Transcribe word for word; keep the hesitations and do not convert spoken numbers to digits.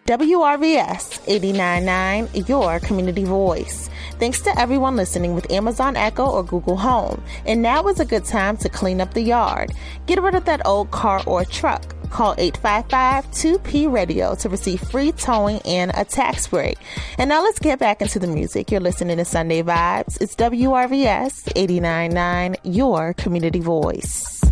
W R V S eighty-nine point nine, your community voice. Thanks to everyone listening with Amazon Echo or Google Home. And now is a good time to clean up the yard. Get rid of that old car or truck. Call eight five five two P radio to receive free towing and a tax break. And now let's get back into the music. You're listening to Sunday Vibes. It's W R V S eighty-nine point nine, your community voice.